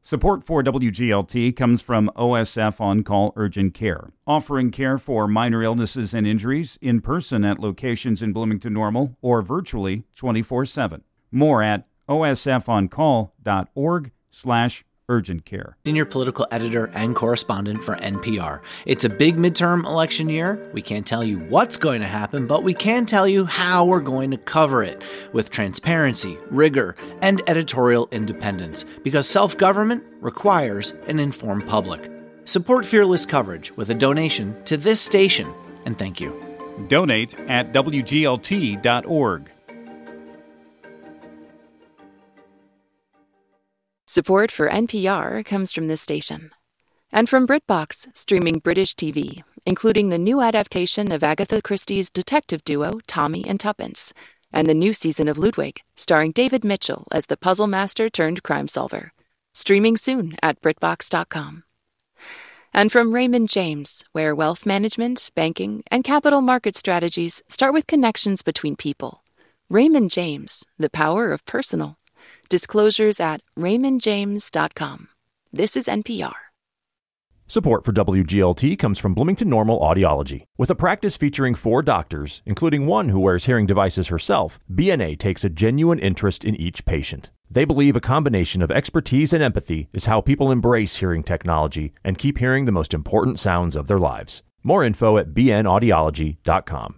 Support for WGLT comes from OSF On-Call Urgent Care, offering care for minor illnesses and injuries in person at locations in Bloomington Normal or virtually 24/7. More at osfoncall.org/urgent care. Senior political editor and correspondent for NPR. It's a big midterm election year. We can't tell you what's going to happen, but we can tell you how we're going to cover it with transparency, rigor, and editorial independence, because self-government requires an informed public. Support fearless coverage with a donation to this station, and thank you. Donate at WGLT.org. Support for NPR comes from this station. And from BritBox, streaming British TV, including the new adaptation of Agatha Christie's detective duo Tommy and Tuppence, and the new season of Ludwig, starring David Mitchell as the puzzle master turned crime solver. Streaming soon at BritBox.com. And from Raymond James, where wealth management, banking, and capital market strategies start with connections between people. Raymond James, the power of personal. Disclosures at raymondjames.com. This is NPR. Support for WGLT comes from Bloomington Normal Audiology. With a practice featuring 4 doctors, including one who wears hearing devices herself, BNA takes a genuine interest in each patient. They believe a combination of expertise and empathy is how people embrace hearing technology and keep hearing the most important sounds of their lives. More info at bnaudiology.com.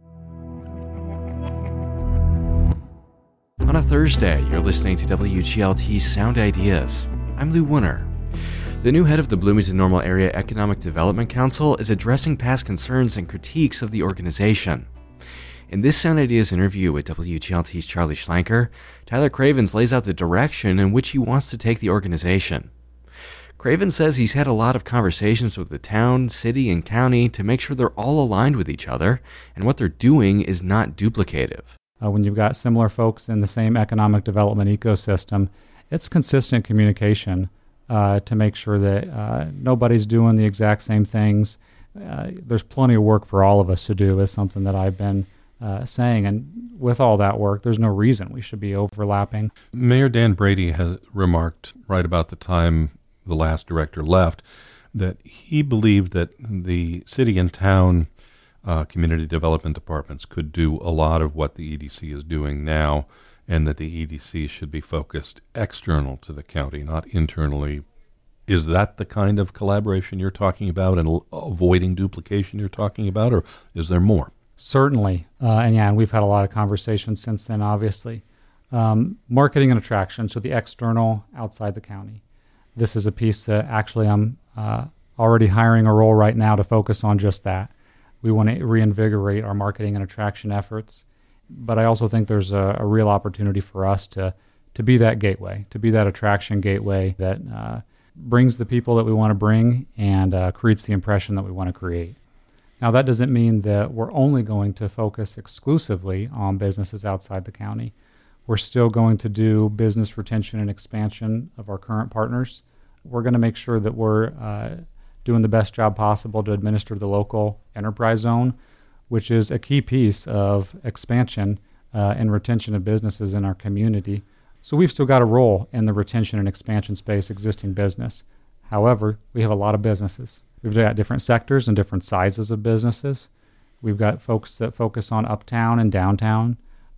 On a Thursday, you're listening to WGLT Sound Ideas. I'm Lou Wooner. The new head of the Bloomington Normal Area Economic Development Council is addressing past concerns and critiques of the organization. In this Sound Ideas interview with WGLT's Charlie Schlenker, Tyler Cravens lays out the direction in which he wants to take the organization. Cravens says he's had a lot of conversations with the town, city, and county to make sure they're all aligned with each other, and what they're doing is not duplicative. When you've got similar folks in the same economic development ecosystem, it's consistent communication to make sure that nobody's doing the exact same things. There's plenty of work for all of us to do, is something that I've been saying. And with all that work, there's no reason we should be overlapping. Mayor Dan Brady has remarked right about the time the last director left that he believed that the city and town community development departments could do a lot of what the EDC is doing now, and that the EDC should be focused external to the county, not internally. Is that the kind of collaboration you're talking about and avoiding duplication you're talking about, or is there more? Certainly. And we've had a lot of conversations since then, obviously. Marketing and attraction, so the external outside the county. This is a piece that actually I'm already hiring a role right now to focus on just that. We want to reinvigorate our marketing and attraction efforts, but I also think there's a real opportunity for us to be that gateway, to be that attraction gateway that brings the people that we want to bring and creates the impression that we want to create. Now, that doesn't mean that we're only going to focus exclusively on businesses outside the county. We're still going to do business retention and expansion of our current partners. We're going to make sure that we're doing the best job possible to administer the local enterprise zone, which is a key piece of expansion and retention of businesses in our community. So we've still got a role in the retention and expansion space existing business. However, we have a lot of businesses. We've got different sectors and different sizes of businesses. We've got folks that focus on uptown and downtown.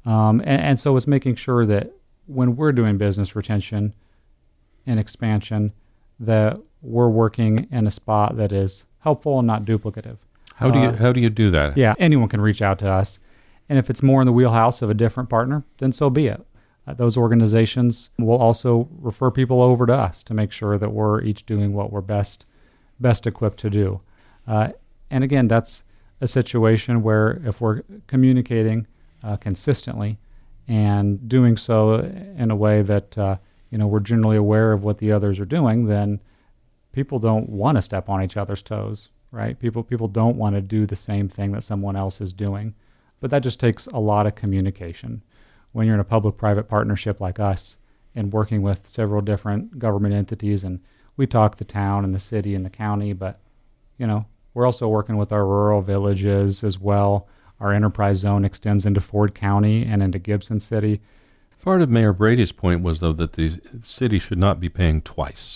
And so it's making sure that when we're doing business retention and expansion, that we're working in a spot that is helpful and not duplicative. How do you do that? Yeah, anyone can reach out to us. And if it's more in the wheelhouse of a different partner, then so be it. Those organizations will also refer people over to us to make sure that we're each doing what we're best equipped to do. And again, that's a situation where if we're communicating consistently and doing so in a way that we're generally aware of what the others are doing, then people don't want to step on each other's toes, right? People don't want to do the same thing that someone else is doing. But that just takes a lot of communication. When you're in a public-private partnership like us and working with several different government entities, and we talk the town and the city and the county, but, we're also working with our rural villages as well. Our enterprise zone extends into Ford County and into Gibson City. Part of Mayor Brady's point was, though, that the city should not be paying twice.